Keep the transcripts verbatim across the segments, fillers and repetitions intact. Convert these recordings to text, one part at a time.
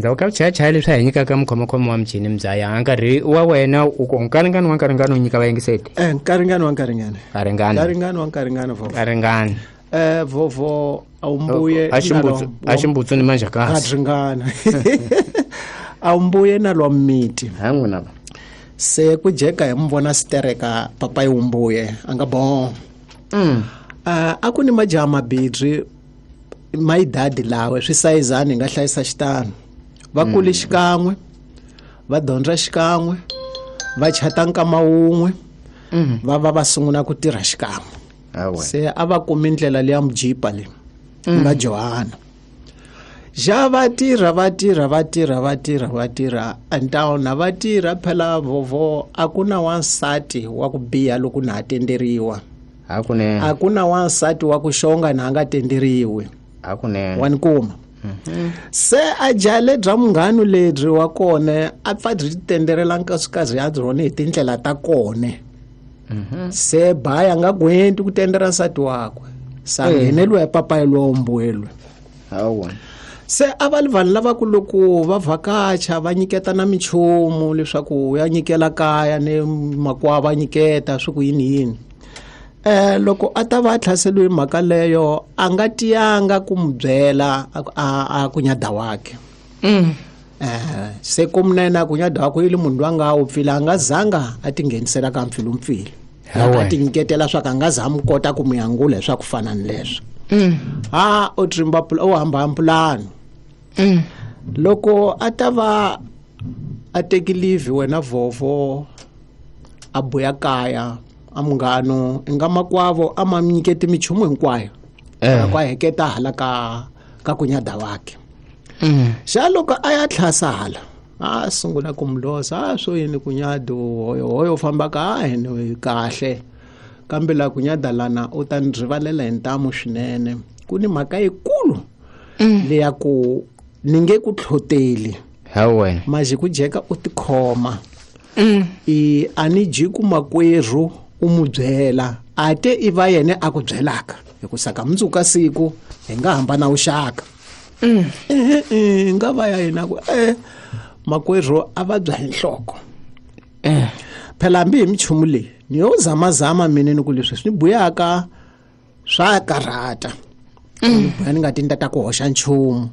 Ndhawu ka cha cha leswi hi nyika ka mukhomakhomo wa mchini mzaya nkarhi wa wena u ko nkaringano wa nkaringano nyika va yingiseti eh nkaringano wa nkaringano nkaringano nkaringano wa nkaringano vo nkaringano eh vovo awumbuye ashimbuzo ashimbuzo ni manje ka adringana awumbuye na lo miti hangu na se ku jeka hi mvona stereka papa yumbuye anga bon mm ah akuni majama bidri my dad lawe swi sayizani nga hlayisa xitano va kule xikan'we va dyondza xikan'we va chata nkama wun'we va va va sungula ku tirha xikan'we se a va kumi ndlela leya mujipa le nga Johana ja va tirha va tirha va tirha va tirha va tirha antawona va tirha phela vovo a ku na wansati wa ku biha loko na atenderiwa hakune a ku na wansati wa ku xonga na nga tenderiwi hakune wani kuma se a jale bya munghano ledri wa kone a pfa byi tenderela nkasukazi ya drone hi tindlela ta kone se baya nga gwenti ku tendera nsati wakwe sa nghenelwe hi papa yilombuelwe hawa se a va vanhu lavakulu va vhakacha va nyiketa na michumu leswaku ya nyikela kaya ni makwa va nyiketa swi ku yini yini eh loko a ta va tlhaseliwe mhaka leyo a nga tiyanga ku mubyela a a kunyada wake mm eh se kumnena kunyada wake ile munhu wanga u pfila anga zanga a tinghenisela ka mfilo mfilo a tinyiketela swa ka nga zamu kota ku muyangula swa ku fana ni leswo mm ha o trimba o hamba mpulano mm loko a ta va a teki leave wena vovo a boya kaya amunghano inga makwavo ama mnyiketi michumu hinkwayo eh kwa heketa hala ka ka kunyada wake mm xaloko a ya tlhasala a sungula ku mlosa a swo yini kunyado hoyo hoyo famba ka hene kahle kambe la kunyada lana u ta ndrivalela hintamu swinene kuni mhaka yikulu leya ku ninge ku tlhoteli hawa maji ku jeka u tikhoma mm i ani jiku makweru umubyela ate iva yene aku byelaka hikusaka mundzuka siku hi nga hambana uxaka mm eh nga va ya yena ku eh makwerhu a va bya hinhloko eh phela mbi hi michumu leyi ni yo zama zama mina ni ku leswi swi buyaka swa karata ni buya ni nga tinta ta ku hoxa nchumu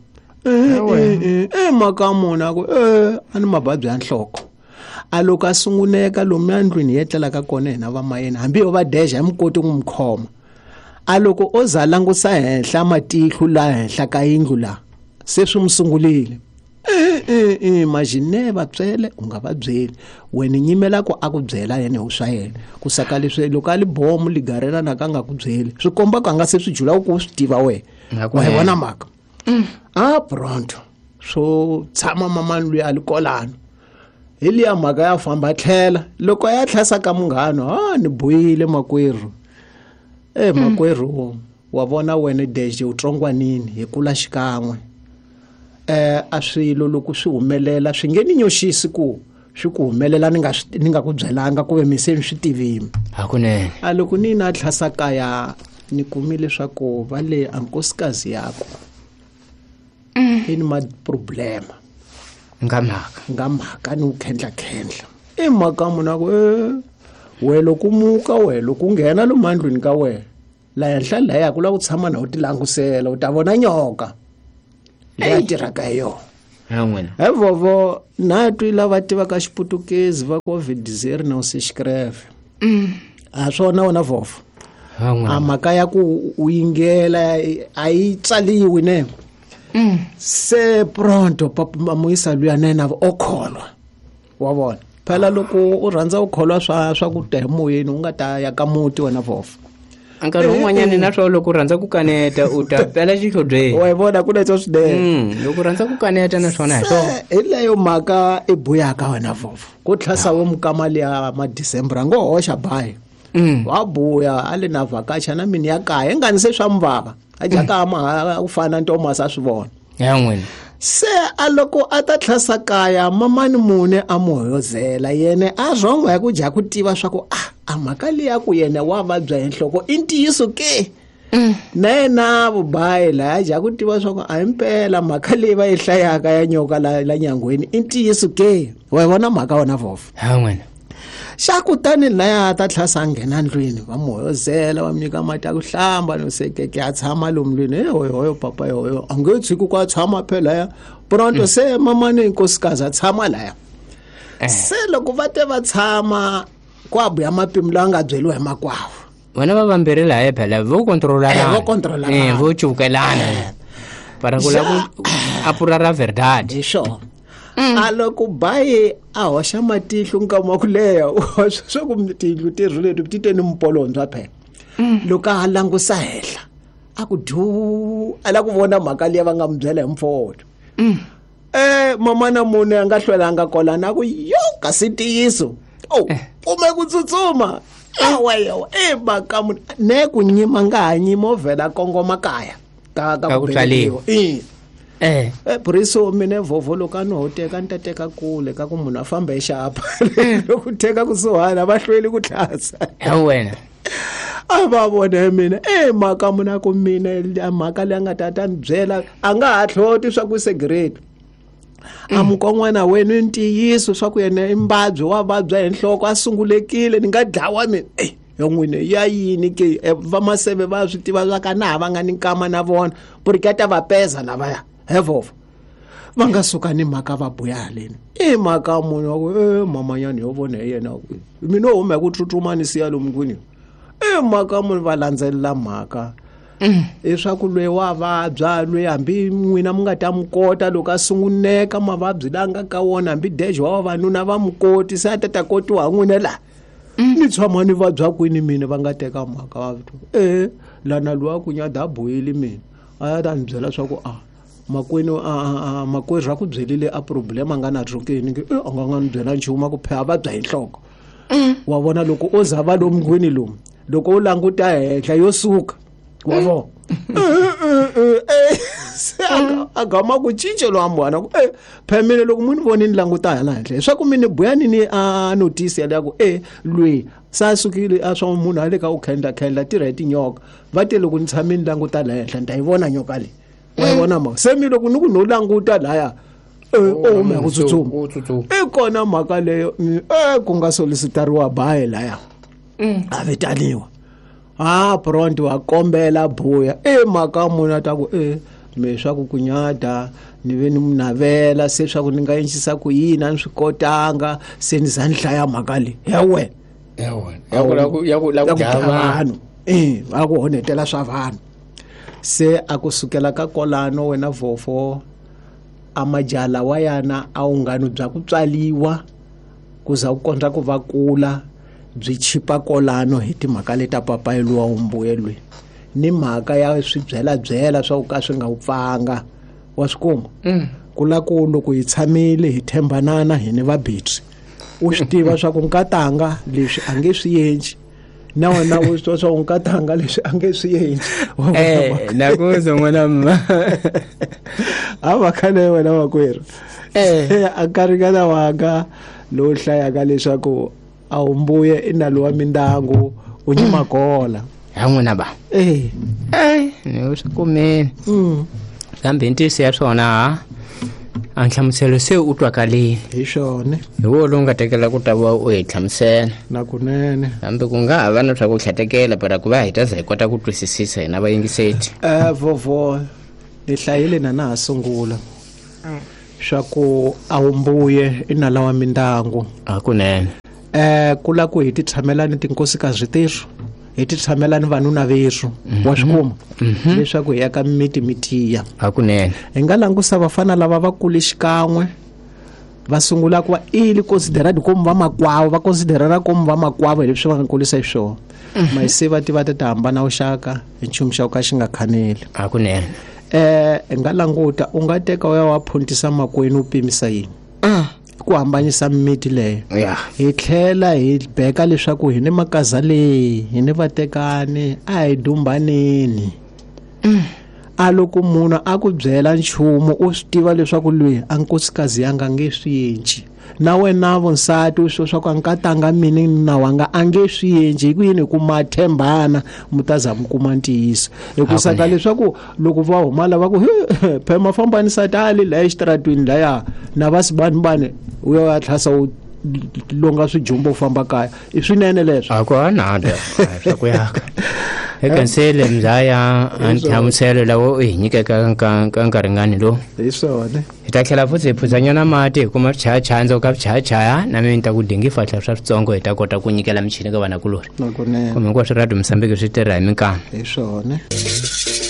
eh eh maka mona ku eh ani mababyi ya nhloko a loko a sunguneka lomu yandlwini yetlelaka kona hina va mayeni hambi yo va deja hi mukoti ku n'wi khoma a loko o za langusa henhla matihlu la henhla ka yindlu la se swi musungulile eh eh eh majine va byele u nga va byeli wena nyimela ku a ku byela yena hi swa yena ku saka leswi loko a li bomu ligarela na ka nga ku byeli swi komba ka nga se swi jula ku swi tiva we wa hi vona maka ah pronto so tshama mamani loyi a li kolano hili ya mhaka ya famba tlhela loko ya tlhasa ka munghano ha ni boyile makwerhu eh makwerhu wa vona wena deje u trongwanini hi kula xikan'we eh a swilo loko swi humelela swi nge ni nyoxisi ku swi ku humelela ni nga ni nga ku byelanga ku ve miseni swi tivini hakunene a loko ni na tlhasa kaya ni kumile leswaku va le ankosikazi yako ini ma problema ngamhaka ngamhaka ni u khendla khendla i mhaka muna ku eh welo ku muka welo ku nghena lo mandlweni ka wena la henhla la ya ku la ku tshama na u ti langusela u ta vona nyoka leyi tirhaka hi yona ha n'wina he vovo na twi lava tivaka xiputukezi va covid zero na se xikrefe a swona wona vovo ha n'wina a mhaka ya ku u yingela a yi tsaliwi ne mm se pronto papa mamuyisa luya nena o kholwa wa vona phela loko u rhandza u kholwa swa swa ku temoyeni u nga ta ya ka muti wena vofa nkarhi wun'wanyana na swo loko u rhandza ku kaneta u ta pela xikhobyeni wa vona ku letso swinene mm loko u rhandza ku kaneta na swona hi swona hi leyo mhaka i buyaka wena vofa ku tlhasa wo mukama liya ma December ngo hoxa bayi mm wa buya ale na vakacha na mini ya kaya ngani se swa mvava a jaka ma u fana Thomas a swi vona ya n'wina se a loko a ta tlhasa kaya mamani mune a muhoyozela yene a rhonga hi ku dya ku tiva swa ku ah a mhaka leya ku yena wa vabya enhloko i ntiyiso ke na yena vubayi laya ja ku tiva swa ku a impela mhaka leyi va yi hlayaka ya nyoka la la nyangweni i ntiyiso ke wa vona mhaka wona vofa ha n'wina xa kutani laya ta tlhasa a nghena ndlwini va moyozela va nyika mati ya ku hlamba no sekeke a tshama lomu ndlwini e hoyohoyo papa yoyo a nge tshiki ku a tshama phelaya pronto se mamani nkosikazi a tshama laya se loko va te va tshama kwa buya mapimo lawa nga byeliwa hi makwavu vona va vambirhi laha phela vo controlana vo controlana eh vo chukelana para ku la ku apura ra verdad hi xona a loko bayi a hoxa matihlo nkama ku leha swa ku tihlo tirho leti ti te ni mpolondzwa phela loko a langusa hehla a ku duu a la ku vona mhaka leyi va nga mi byela hi mfoto eh mamana mune a nga hlwelanga kolana a ku yo kasi ntiyiso oh ume ku tsutsuma awa yawa e mhaka munhu ne ku nyima nga ha nyima o vhela kongoma kaya ka ka ku tlaliwa eh eh eh briso mine vovo loko a no ho teka ni ta teka kule ka ku munhu a famba hi xapa loko teka kusuhana va hlweli ku tlhasa ha wena a va vona mina eh mhaka munhu a ku mina mhaka leyi a nga ta ta ni byela a nga ha hloti swa ku cigarette a mukon'wana wena i ntiyiso swa ku yena i mbabyi wa vabya hi nhloko a sungulekile ni nga dlawa mina eh yo n'wine ya yini ke va maseve va swi tiva swa ka na va nga ni nkama na vona puriketa va peza lavaya hevovo va nga suka ni mhaka va buya haleni i mhaka munhu wa ku e mamanyani yo vona hi yena mina o huma hi ku tsutsuma ni siya lomu ndlwini i mhaka munhu va landzelela mhaka leswaku lweyi wa vabya lweyi hambi n'wina mi nga ta mi kota loko a sunguneka mavabyi laha nga ka wona hambi deje wa vavanuna va mi koti se a ta ta kotiwa n'wina laha ni tshama ni vabya kwini mina va nga teka mhaka va e lana luwa ku nyada a boyile mina a ya ta ni byela swa ku a makwenu a makwerhu ra ku byelile a problem a nga na rokeni ke a nga nga ni byela nchumu a ku phe a vabya hi nhloko wa vona loko o za va lomu ndlwini lomu loko u languta henhla yo suka wa vo a gama ku cince lo ambana ku eh phemile loko munhu voni ni languta hala henhla swa ku mini buyani ni a notice ya ku eh lwi sa sukile a swa munhu ale ka u khenda khenda ti right nyoka va te loko ni tshame ni languta la henhla nta yi vona nyoka le wa yi vona ma se mi loko ni ku no languta laya eh o me ku tsutsuma e kona mhaka leyo eh ku nga solicitariwa bayi laya a vitaniwa ah pronto wa kombela buya e mhaka munhu a ta ku e me swa ku kunyada ni ve ni munavela se swa ku ni nga endlisa ku yini a ni swi kotanga se ni za ni hlaya mhaka leyi ya wena ya wena ya ku la ku ya ku la ku vanhu eh va ku honetela swa vanhu se a ku sukela ka kolano wena vofo a majala wa yana a ungano bya ku tswaliwa ku za ku kondza ku va kula byi chipa kolano hi timhaka leta papa yeluwa umbuyelwe ni mhaka ya swi byela byela swa ku ka swi nga u pfanga wa swikuma kula ku loko hi tshamile hi thembanana hi ni vabitri u swi tiva swa ku nkatanga leswi a nge swi yenci na wena u swi swa ku nkatanga leswi a nge swi yenci eh na ku zon'wana ma a va khale wena makwerhu eh a karigana wanga lo hlayaka leswaku a umbuye inalowa mindyangu u nyima gola ha n'wina ba eh eh ni swi kumeni mm kambe ntisi ya swona ha a nhlamuselo se u twakalini hi swona hi wo lowu nga tekela ku ta va u hi hlamusela na kunene kambe ku nga ha va na swa ku hlatekela para ku va hi ta za hi kota ku twisisisa hina vayingiseti eh vovo ni hlayile na na ha sungula swa ku a umbuye inalawa mindyangu a kunene eh kula ku hi ti tshamelani tinkosikazi tirho hi ti tshamelani vanuna vesu wa swikuma leswaku hi ya ka mimiti mitiya a kunene hi nga langusa vafana lava va kule xikan'we va sungula ku va ili considerad como va makwavo va considerana como va makwavo hi leswi va nga kulisa hi swona mayise va tiva ta hambana uxaka hi nchumu xa ku ka xi nga khaneli a kunene eh hi nga languta u nga teka u ya wa phuntisa makwenu u pimisa yini ku hambanyisa mimiti leyo ya hi tlhela hi beka leswaku hi ni makaza leyi hi ni vatekani a hi dumbaneni a loko munhu a ku byela nchumu u swi tiva leswaku loyi a nkosikazi yanga nge swi endli na wena vonsati swo swa ku a nga tanga mini na wanga a nge swi endli hi ku yini ku mathembana mutaza mu kuma ntiyiso hikusa ka leswaku loko va huma lava ku phema fambani satali la extratwini la ya na vasibani bani u ya tlhasa u longa swijumbo famba kaya i swinene leswo a ku anada swa ku yaka ekansele mzaya anthamuselo lawo hi nyikeka ka ka nkarhingani lo hi swona hi ta tlhela futhi hi phuzanyana mati kuma chaya chanzo ka chaya chaya na mina ta ku dingi fatla swa switsongo hi ta kota ku nyikela michini ka vana kulori nakunene kuma kwa swirado Msambiki swi tirha hi minkama hi swona